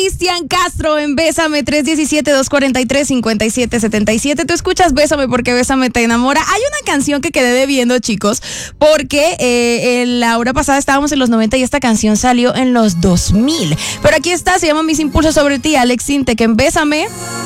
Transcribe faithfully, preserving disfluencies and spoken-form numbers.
Cristian Castro en Bésame, tres uno siete, dos cuatro tres, cinco siete siete siete. Tú escuchas Bésame porque Bésame te enamora. Hay una canción que quedé debiendo, chicos, porque eh, en la hora pasada estábamos en los noventa y esta canción salió en los dos mil. Pero aquí está, se llama Mis Impulsos sobre ti, Alex Sintek en Bésame.